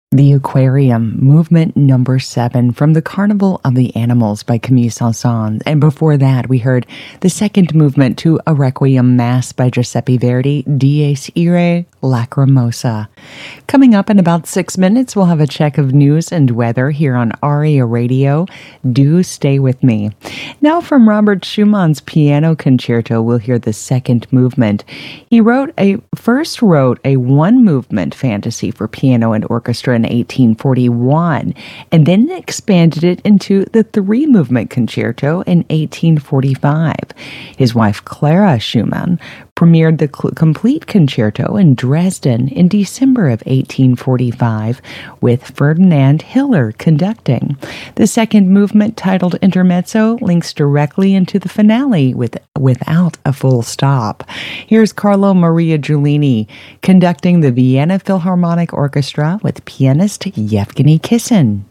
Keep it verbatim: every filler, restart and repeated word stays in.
The Aquarium, movement number seven from the Carnival of the Animals by Camille Saint-Saëns. And before that, we heard the second movement to A Requiem Mass by Giuseppe Verdi, Dies Irae Lacrimosa. Coming up in about six minutes, we'll have a check of news and weather here on Aria Radio. Do stay with me. Now from Robert Schumann's Piano Concerto, we'll hear the second movement. He wrote a first wrote a one-movement fantasy for piano and orchestra in eighteen forty-one, and then expanded it into the three-movement concerto in eighteen forty-five. His wife, Clara Schumann, premiered the cl- complete concerto in Dresden in December of eighteen forty-five, with Ferdinand Hiller conducting. The second movement, titled Intermezzo, links directly into the finale with without a full stop. Here's Carlo Maria Giulini conducting the Vienna Philharmonic Orchestra with pianist Yevgeny Kissin.